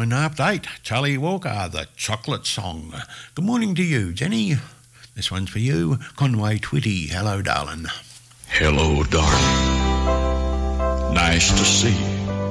an update. Charlie Walker, The Chocolate Song. Good morning to you, Jenny. This one's for you. Conway Twitty. Hello, darling. Hello, darling. Nice to see you.